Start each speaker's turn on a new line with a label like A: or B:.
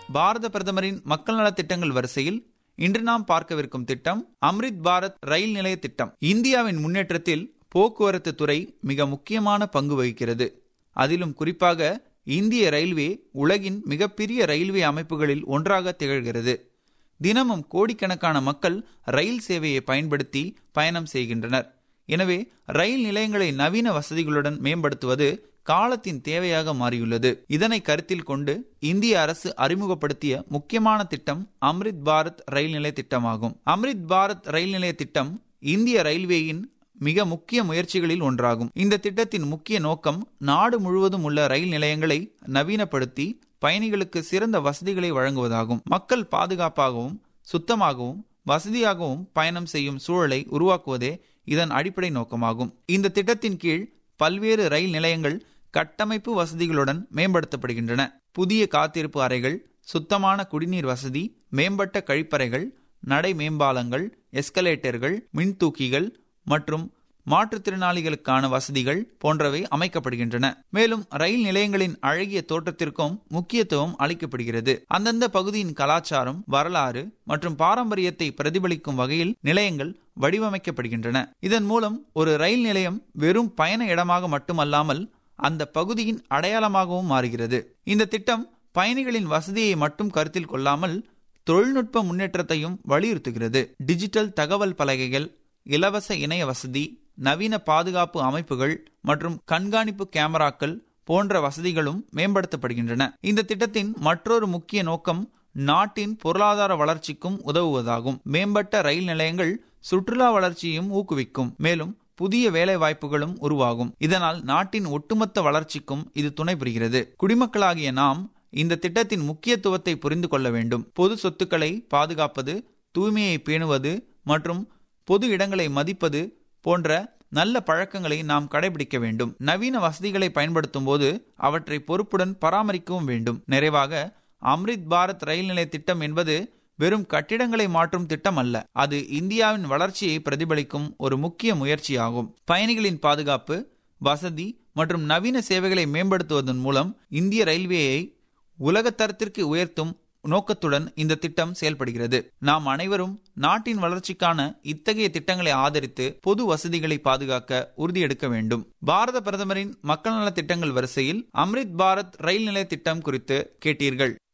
A: பாரத பிரதமரின் மக்கள் நலத் திட்டங்கள் வரிசையில் இன்று நாம் பார்க்கவிருக்கும் திட்டம் அம்ரித் பாரத் ரயில் நிலைய திட்டம். இந்தியாவின் முன்னேற்றத்தில் போக்குவரத்து துறை மிக முக்கியமான பங்கு வகிக்கிறது. அதிலும் குறிப்பாக இந்திய ரயில்வே உலகின் மிகப்பெரிய ரயில்வே அமைப்புகளில் ஒன்றாக திகழ்கிறது. தினமும் கோடிக்கணக்கான மக்கள் ரயில் சேவையை பயன்படுத்தி பயணம் செய்கின்றனர். எனவே ரயில் நிலையங்களை நவீன வசதிகளுடன் மேம்படுத்துவது காலத்தின் தேவையாக மாறியுள்ளது. இதனை கருத்தில் கொண்டு இந்திய அரசு அறிமுகப்படுத்திய முக்கியமான திட்டம் அம்ரித் பாரத் ரயில் நிலைய திட்டமாகும். அம்ரித் பாரத் ரயில் நிலைய திட்டம் இந்திய ரயில்வேயின் மிக முக்கிய முயற்சிகளில் ஒன்றாகும். இந்த திட்டத்தின் முக்கிய நோக்கம் நாடு முழுவதும் உள்ள ரயில் நிலையங்களை நவீனப்படுத்தி பயணிகளுக்கு சிறந்த வசதிகளை வழங்குவதாகும். மக்கள் பாதுகாப்பாகவும் சுத்தமாகவும் வசதியாகவும் பயணம் செய்யும் சூழலை உருவாக்குவதே இதன் அடிப்படை நோக்கமாகும். இந்த திட்டத்தின் கீழ் பல்வேறு ரயில் நிலையங்கள் கட்டமைப்பு வசதிகளுடன் மேம்படுத்தப்படுகின்றன. புதிய காத்திருப்பு அறைகள், சுத்தமான குடிநீர் வசதி, மேம்பட்ட கழிப்பறைகள், நடை மேம்பாலங்கள், எஸ்கலேட்டர்கள், மின்தூக்கிகள் மற்றும் மாற்றுத்திறனாளிகளுக்கான வசதிகள் போன்றவை அமைக்கப்படுகின்றன. மேலும் ரயில் நிலையங்களின் அழகிய தோற்றத்திற்கும் முக்கியத்துவம் அளிக்கப்படுகிறது. அந்தந்த பகுதியின் கலாச்சாரம், வரலாறு மற்றும் பாரம்பரியத்தை பிரதிபலிக்கும் வகையில் நிலையங்கள் வடிவமைக்கப்படுகின்றன. இதன் மூலம் ஒரு ரயில் நிலையம் வெறும் பயண இடமாக மட்டுமல்லாமல் அந்த பகுதியின் அடையாளமாகவும் மாறுகிறது. இந்த திட்டம் பயணிகளின் வசதியை மட்டும் கருத்தில் கொள்ளாமல் தொழில்நுட்ப முன்னேற்றத்தையும் வலியுறுத்துகிறது. டிஜிட்டல் தகவல் பலகைகள், இலவச இணைய வசதி, நவீன பாதுகாப்பு அமைப்புகள் மற்றும் கண்காணிப்பு கேமராக்கள் போன்ற வசதிகளும் மேம்படுத்தப்படுகின்றன. இந்த திட்டத்தின் மற்றொரு முக்கிய நோக்கம் நாட்டின் பொருளாதார வளர்ச்சிக்கும் உதவுவதாகும். மேம்பட்ட ரயில் நிலையங்கள் சுற்றுலா வளர்ச்சியையும் ஊக்குவிக்கும். மேலும் புதிய வேலை வாய்ப்புகளும் உருவாகும். இதனால் நாட்டின் ஒட்டுமொத்த வளர்ச்சிக்கும் இது துணை புரிகிறது. குடிமக்களாகிய நாம் இந்த திட்டத்தின் முக்கியத்துவத்தை புரிந்து கொள்ள வேண்டும். பொது சொத்துக்களை பாதுகாப்பது, தூய்மையை பேணுவது மற்றும் பொது இடங்களை மதிப்பது போன்ற நல்ல பழக்கங்களை நாம் கடைபிடிக்க வேண்டும். நவீன வசதிகளை பயன்படுத்தும் போது அவற்றை பொறுப்புடன் பராமரிக்கவும் வேண்டும். நிறைவாக, அம்ரித் பாரத் ரயில் நிலைய திட்டம் என்பது வெறும் கட்டிடங்களை மாற்றும் திட்டம் அல்ல. அது இந்தியாவின் வளர்ச்சியை பிரதிபலிக்கும் ஒரு முக்கிய முயற்சியாகும். பயணிகளின் பாதுகாப்பு, வசதி மற்றும் நவீன சேவைகளை மேம்படுத்துவதன் மூலம் இந்திய ரயில்வேயை உலகத்தரத்திற்கு உயர்த்தும் நோக்கத்துடன் இந்த திட்டம் செயல்படுகிறது. நாம் அனைவரும் நாட்டின் வளர்ச்சிக்கான இத்தகைய திட்டங்களை ஆதரித்து பொது வசதிகளை பாதுகாக்க உறுதியெடுக்க வேண்டும். பாரத பிரதமரின் மக்கள் நல திட்டங்கள் வரிசையில் அம்ரித் பாரத் ரயில் நிலைய திட்டம் குறித்து கேட்டீர்கள்.